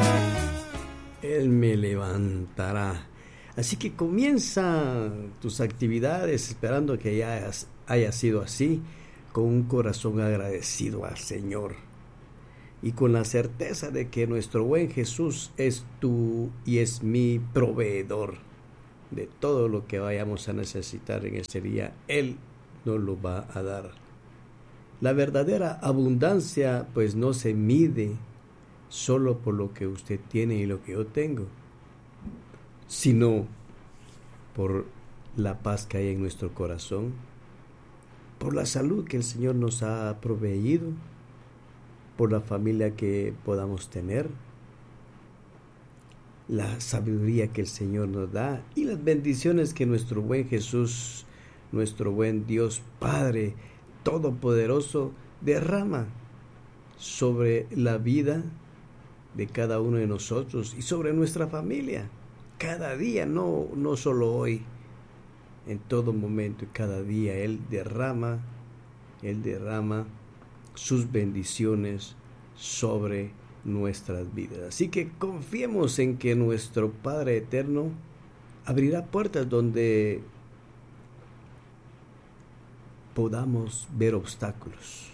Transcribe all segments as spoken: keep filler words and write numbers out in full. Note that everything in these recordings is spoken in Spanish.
Él me levantará. Así que comienza tus actividades esperando que ya hayas- haya sido así, con un corazón agradecido al Señor y con la certeza de que nuestro buen Jesús es tu y es mi proveedor de todo lo que vayamos a necesitar en este día. Él nos lo va a dar. La verdadera abundancia pues no se mide solo por lo que usted tiene y lo que yo tengo, sino por la paz que hay en nuestro corazón, por la salud que el Señor nos ha proveído, por la familia que podamos tener, la sabiduría que el Señor nos da y las bendiciones que nuestro buen Jesús, nuestro buen Dios Padre Todopoderoso derrama sobre la vida de cada uno de nosotros y sobre nuestra familia. Cada día, no, no solo hoy, en todo momento y cada día Él derrama, Él derrama sus bendiciones sobre nuestras vidas. Así que confiemos en que nuestro Padre Eterno abrirá puertas donde podamos ver obstáculos,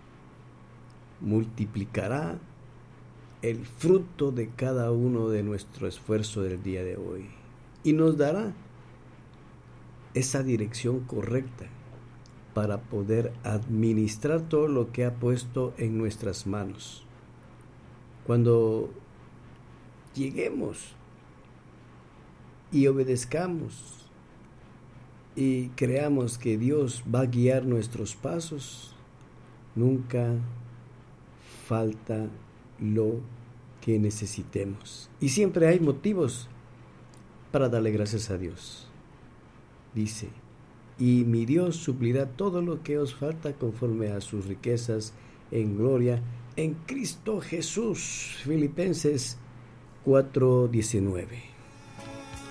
multiplicará el fruto de cada uno de nuestro esfuerzo del día de hoy y nos dará esa dirección correcta para poder administrar todo lo que ha puesto en nuestras manos. Cuando lleguemos y obedezcamos y creamos que Dios va a guiar nuestros pasos, nunca falta lo que necesitemos. Y siempre hay motivos para darle gracias a Dios. Dice, y mi Dios suplirá todo lo que os falta conforme a sus riquezas en gloria en Cristo Jesús. Filipenses cuatro diecinueve.